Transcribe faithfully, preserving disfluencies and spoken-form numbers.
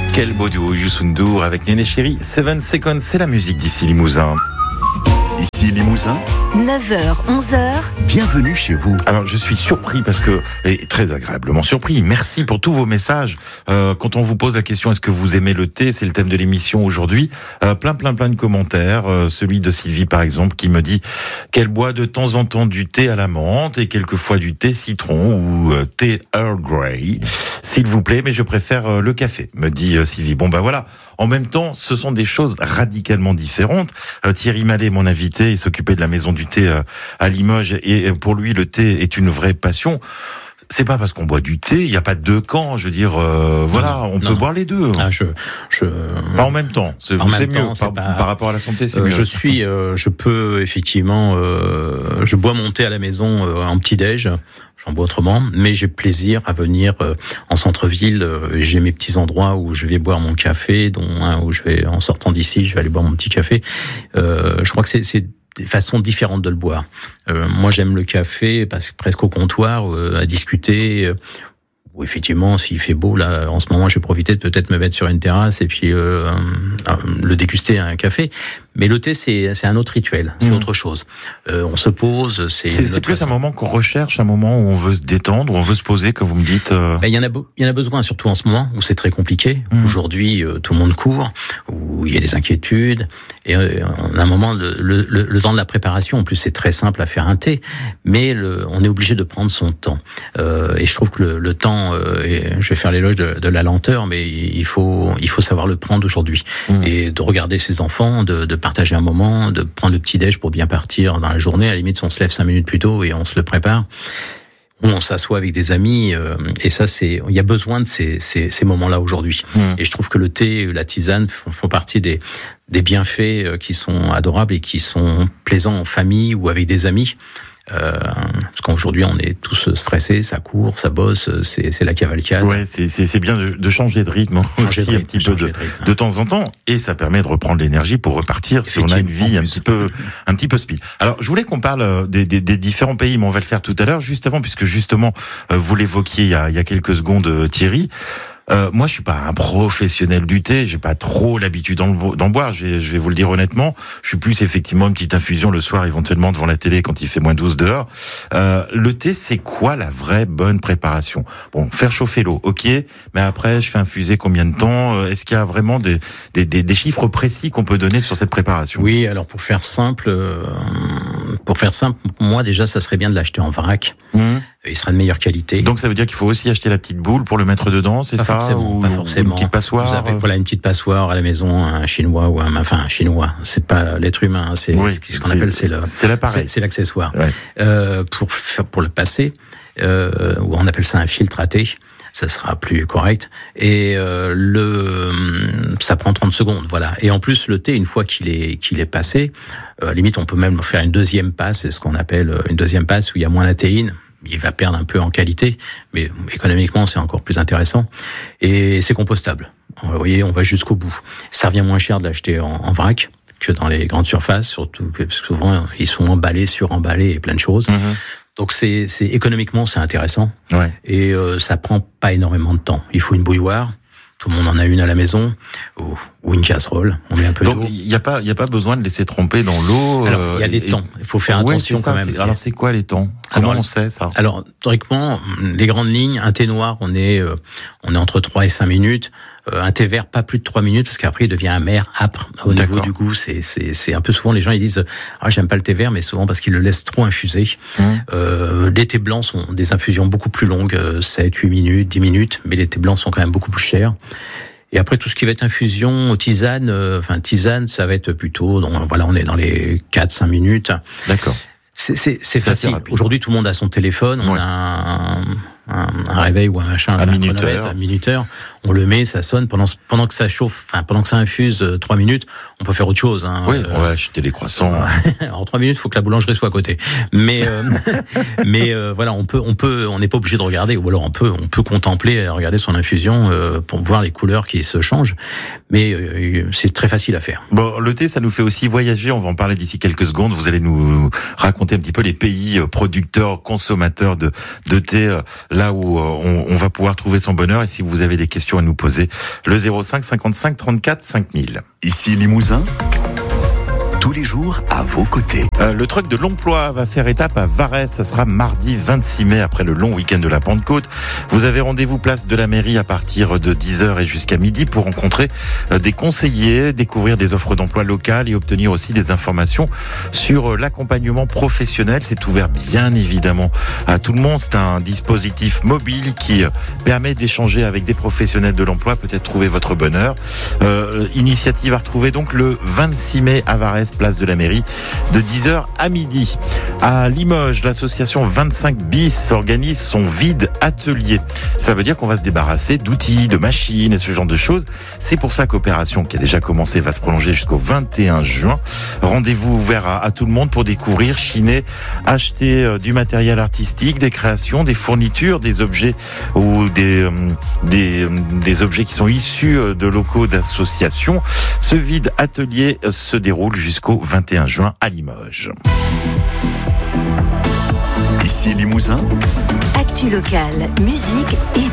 Quel beau duo, Youssou N'Dour avec Néné Chéri. Seven Seconds, c'est la musique d'ici Limousin. Ici Limousin, neuf heures, onze heures. Bienvenue chez vous. Alors je suis surpris parce que, et très agréablement surpris, merci pour tous vos messages. Euh, quand on vous pose la question est-ce que vous aimez le thé, c'est le thème de l'émission aujourd'hui, euh, plein plein plein de commentaires, euh, celui de Sylvie par exemple qui me dit qu'elle boit de temps en temps du thé à la menthe et quelquefois du thé citron ou euh, thé Earl Grey, s'il vous plaît, mais je préfère euh, le café, me dit euh, Sylvie. Bon ben voilà. En même temps, ce sont des choses radicalement différentes. Euh, Thierry Mallet, mon invité, il s'occupait de la maison du thé euh, à Limoges, et pour lui, le thé est une vraie passion. C'est pas parce qu'on boit du thé, il n'y a pas deux camps, je veux dire, euh, voilà, non, on non, peut non. boire les deux. Ah, je, je... Pas en même temps, c'est, Pas en c'est même mieux, temps, c'est par, pas... par rapport à la santé, c'est euh, mieux. Je suis, euh, je peux effectivement, euh, je bois mon thé à la maison euh, en petit-déj, j'en bois autrement, mais j'ai plaisir à venir euh, en centre-ville, euh, j'ai mes petits endroits où je vais boire mon café, dont un où je vais, en sortant d'ici, je vais aller boire mon petit café. Euh, je crois que c'est... c'est des façons différentes de le boire. Euh, moi, j'aime le café parce que presque au comptoir, euh, à discuter. Euh, ou effectivement, s'il fait beau, là, en ce moment, je vais profiter de peut-être me mettre sur une terrasse et puis euh, euh, le déguster à un café. Mais le thé, c'est, c'est un autre rituel, c'est mmh. autre chose. Euh, on se pose, c'est... C'est, c'est plus façon. Un moment qu'on recherche, un moment où on veut se détendre, où on veut se poser, comme vous me dites. Euh... Ben, il y en a, be- il y en a besoin, surtout en ce moment, où c'est très compliqué. Mmh. Aujourd'hui, euh, tout le monde court, où il y a des inquiétudes. Et euh, on a un moment, le, le, le, le temps de la préparation, en plus, c'est très simple à faire un thé, mais le, on est obligé de prendre son temps. Euh, et je trouve que le, le temps, euh, et je vais faire l'éloge de, de la lenteur, mais il faut, il faut savoir le prendre aujourd'hui. Mmh. Et de regarder ses enfants, de, de partager un moment, de prendre le petit-déj pour bien partir dans la journée. À la limite, on se lève cinq minutes plus tôt et on se le prépare. On s'assoit avec des amis, euh, et ça, c'est, il y a besoin de ces, ces, ces moments-là aujourd'hui. Mmh. Et je trouve que le thé, la tisane font, font partie des, des bienfaits qui sont adorables et qui sont plaisants en famille ou avec des amis. Euh, parce qu'aujourd'hui on est tous stressés, ça court, ça bosse, c'est, c'est la cavalcade. Ouais, c'est, c'est, c'est bien de, de changer de rythme aussi de rythme, un petit peu de, de, rythme, hein. de temps en temps, et ça permet de reprendre l'énergie pour repartir si on a une vie un petit peu, un petit peu speed. Alors, je voulais qu'on parle des, des, des différents pays, mais on va le faire tout à l'heure, juste avant, puisque justement vous l'évoquiez il y a, il y a quelques secondes, Thierry. Euh, moi, je suis pas un professionnel du thé. J'ai pas trop l'habitude d'en, d'en boire. Je vais, je vais vous le dire honnêtement. Je suis plus effectivement une petite infusion le soir, éventuellement devant la télé quand il fait moins douze dehors. Euh, le thé, c'est quoi la vraie bonne préparation ? Bon, faire chauffer l'eau, ok. Mais après, je fais infuser combien de temps ? Est-ce qu'il y a vraiment des, des, des, des chiffres précis qu'on peut donner sur cette préparation ? Oui, alors pour faire simple, euh, pour faire simple, moi déjà, ça serait bien de l'acheter en vrac. Mmh. Il sera de meilleure qualité. Donc ça veut dire qu'il faut aussi acheter la petite boule pour le mettre dedans, c'est pas ça forcément, ou, Pas forcément. Une petite passoire. Vous avez, voilà, une petite passoire à la maison, un chinois ou un, enfin un chinois. C'est pas l'être humain, c'est oui, ce qu'on c'est, appelle, c'est le, c'est l'appareil, c'est, c'est l'accessoire. Ouais. Euh, pour faire, pour le passer, euh, ou on appelle ça un filtre à thé. Ça sera plus correct. Et euh, le, ça prend trente secondes, voilà. Et en plus, le thé, une fois qu'il est qu'il est passé, euh, à la limite, on peut même faire une deuxième passe, c'est ce qu'on appelle une deuxième passe où il y a moins la théine. Il va perdre un peu en qualité, mais économiquement, c'est encore plus intéressant. Et c'est compostable. Vous voyez, on va jusqu'au bout. Ça revient moins cher de l'acheter en, en vrac que dans les grandes surfaces, surtout que souvent, ils sont emballés, suremballés et plein de choses. Mmh. Donc, c'est, c'est économiquement, c'est intéressant. Ouais. Et euh, ça prend pas énormément de temps. Il faut une bouilloire. Tout le monde en a une à la maison, ou, ou une casserole, on met un peu Donc, d'eau. Donc, il n'y a pas, il y a pas besoin de laisser tremper dans l'eau. Alors, il y a des et, temps. Il faut faire ouais, attention ça, quand même. C'est, alors, c'est quoi les temps ? Comment alors, on sait ça ? Alors, théoriquement, les grandes lignes, un thé noir, on est, euh, on est entre trois et cinq minutes. Euh, un thé vert, pas plus de trois minutes, parce qu'après, il devient amer, âpre. Au D'accord. niveau du goût, c'est, c'est, c'est un peu souvent, les gens, ils disent, ah, j'aime pas le thé vert, mais souvent parce qu'ils le laissent trop infuser. Mmh. Euh, les thés blancs sont des infusions beaucoup plus longues, sept, huit minutes, dix minutes, mais les thés blancs sont quand même beaucoup plus chers. Et après, tout ce qui va être infusion, tisane, euh, enfin, tisane, ça va être plutôt, donc, voilà, on est dans les quatre, cinq minutes. D'accord. C'est, c'est, c'est, c'est facile. Aujourd'hui, tout le monde a son téléphone, on ouais. a un, un, un réveil ou un machin, un, un minuteur. un minuteur. On le met, ça sonne pendant pendant que ça chauffe, enfin pendant que ça infuse euh, trois minutes. On peut faire autre chose. Hein. Oui, on va acheter des croissants. En trois minutes, il faut que la boulangerie soit à côté. Mais euh, mais euh, voilà, on peut on peut on n'est pas obligé de regarder, ou alors on peut on peut contempler, regarder son infusion euh, pour voir les couleurs qui se changent. Mais euh, c'est très facile à faire. Bon, le thé, ça nous fait aussi voyager. On va en parler d'ici quelques secondes. Vous allez nous raconter un petit peu les pays producteurs, consommateurs de de thé. là où on, on va pouvoir trouver son bonheur. Et si vous avez des questions à nous poser, le zéro cinq cinquante-cinq trente-quatre cinq mille. Ici Limousin, tous les jours à vos côtés. Euh, le truck de l'emploi va faire étape à Varèse. Ça sera mardi vingt-six mai, après le long week-end de la Pentecôte. Vous avez rendez-vous place de la mairie à partir de dix heures et jusqu'à midi pour rencontrer euh, des conseillers, découvrir des offres d'emploi locales et obtenir aussi des informations sur euh, l'accompagnement professionnel. C'est ouvert bien évidemment à tout le monde. C'est un dispositif mobile qui euh, permet d'échanger avec des professionnels de l'emploi, peut-être trouver votre bonheur. Euh, initiative à retrouver donc le vingt-six mai à Varèse, place de la mairie, de dix heures à midi. À Limoges, l'association vingt-cinq bis organise son vide atelier. Ça veut dire qu'on va se débarrasser d'outils, de machines et ce genre de choses. C'est pour ça qu'opération qui a déjà commencé va se prolonger jusqu'au vingt et un juin. Rendez-vous ouvert à, à tout le monde pour découvrir, chiner, acheter euh, du matériel artistique, des créations, des fournitures, des objets ou des, euh, des, euh, des objets qui sont issus euh, de locaux d'associations. Ce vide atelier euh, se déroule jusqu'au vingt et un juin à Limoges. Ici Limousin, Actu locale, musique et